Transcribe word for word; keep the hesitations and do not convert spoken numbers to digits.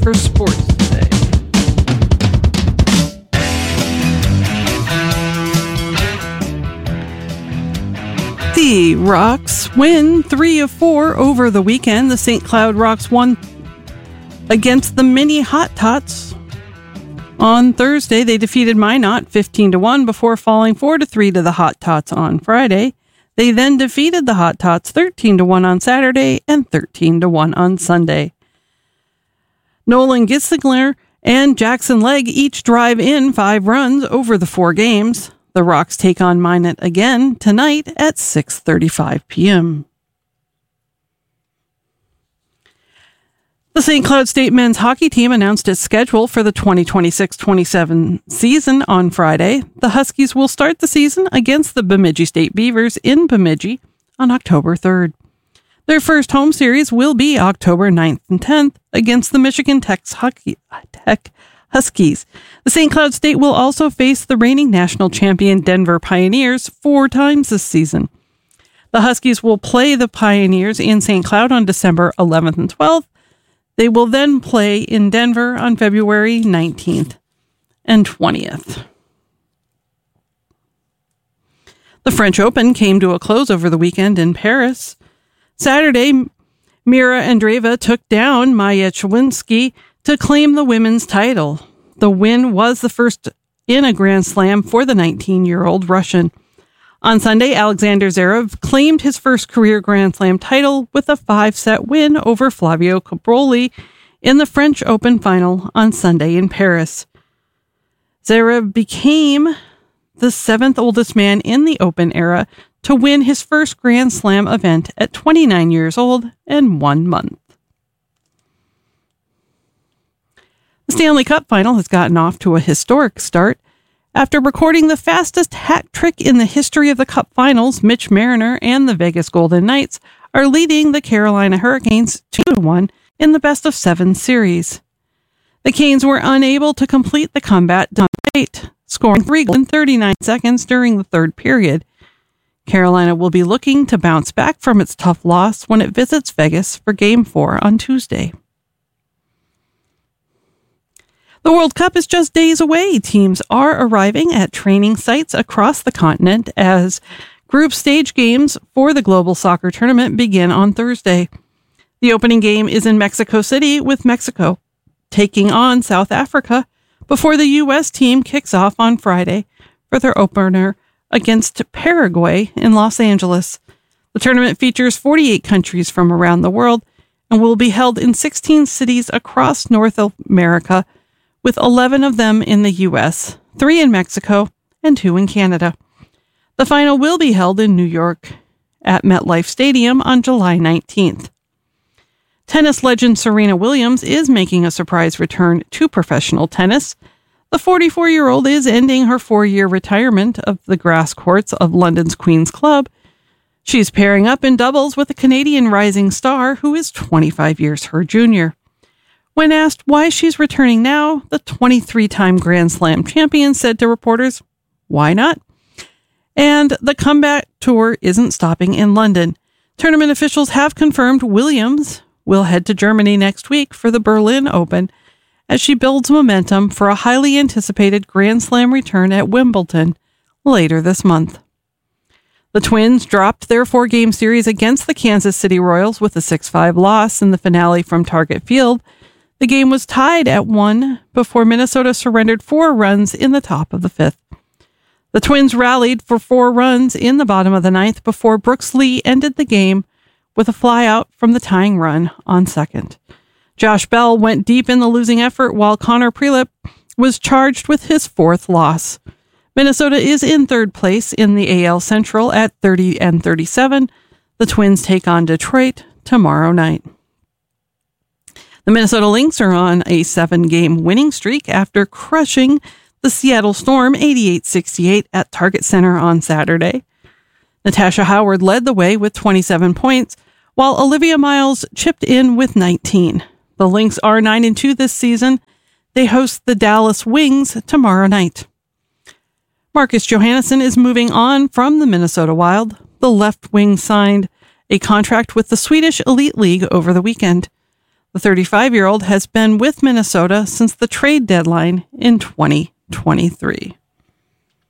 for sports today. The Rocks win three of four over the weekend. The Saint Cloud Rocks won against the Mini Hot Tots. On Thursday, they defeated Minot fifteen to one before falling four to three to the Hot Tots on Friday. They then defeated the Hot Tots thirteen to one on Saturday and thirteen to one on Sunday. Nolan Gitzigler and Jackson Legg each drive in five runs over the four games. The Rocks take on Minot again tonight at six thirty-five p.m. The Saint Cloud State men's hockey team announced its schedule for the twenty twenty-six twenty-seven season on Friday. The Huskies will start the season against the Bemidji State Beavers in Bemidji on October third. Their first home series will be October ninth and tenth against the Michigan Tech Huskies. The Saint Cloud State will also face the reigning national champion Denver Pioneers four times this season. The Huskies will play the Pioneers in Saint Cloud on December eleventh and twelfth. They will then play in Denver on February nineteenth and twentieth. The French Open came to a close over the weekend in Paris. Saturday, Mira Andreeva took down Maya Chwinski to claim the women's title. The win was the first in a Grand Slam for the nineteen-year-old Russian. On Sunday, Alexander Zverev claimed his first career Grand Slam title with a five-set win over Flavio Cobolli in the French Open final on Sunday in Paris. Zverev became the seventh oldest man in the Open era to win his first Grand Slam event at twenty-nine years old and one month. The Stanley Cup final has gotten off to a historic start. After recording the fastest hat trick in the history of the Cup Finals, Mitch Marner and the Vegas Golden Knights are leading the Carolina Hurricanes two to one in the best-of-seven series. The Canes were unable to complete the comeback done late, scoring three goals in thirty-nine seconds during the third period. Carolina will be looking to bounce back from its tough loss when it visits Vegas for Game four on Tuesday. The World Cup is just days away. Teams are arriving at training sites across the continent as group stage games for the global soccer tournament begin on Thursday. The opening game is in Mexico City, with Mexico taking on South Africa before the U S team kicks off on Friday for their opener against Paraguay in Los Angeles. The tournament features forty-eight countries from around the world and will be held in sixteen cities across North America, with eleven of them in the U S, three in Mexico, and two in Canada. The final will be held in New York at MetLife Stadium on July nineteenth. Tennis legend Serena Williams is making a surprise return to professional tennis. The forty-four-year-old is ending her four-year retirement of the grass courts of London's Queen's Club. She's pairing up in doubles with a Canadian rising star who is twenty-five years her junior. When asked why she's returning now, the twenty-three-time Grand Slam champion said to reporters, "Why not?" And the comeback tour isn't stopping in London. Tournament officials have confirmed Williams will head to Germany next week for the Berlin Open as she builds momentum for a highly anticipated Grand Slam return at Wimbledon later this month. The Twins dropped their four-game series against the Kansas City Royals with a six five loss in the finale from Target Field. The game was tied at one before Minnesota surrendered four runs in the top of the fifth. The Twins rallied for four runs in the bottom of the ninth before Brooks Lee ended the game with a flyout from the tying run on second. Josh Bell went deep in the losing effort while Connor Prelip was charged with his fourth loss. Minnesota is in third place in the A L Central at thirty and thirty-seven. The Twins take on Detroit tomorrow night. The Minnesota Lynx are on a seven-game winning streak after crushing the Seattle Storm eighty-eight sixty-eight at Target Center on Saturday. Natasha Howard led the way with twenty-seven points, while Olivia Miles chipped in with nineteen. The Lynx are nine and two this season. They host the Dallas Wings tomorrow night. Marcus Johansson is moving on from the Minnesota Wild. The left wing signed a contract with the Swedish Elite League over the weekend. The thirty-five-year-old has been with Minnesota since the trade deadline in twenty twenty-three.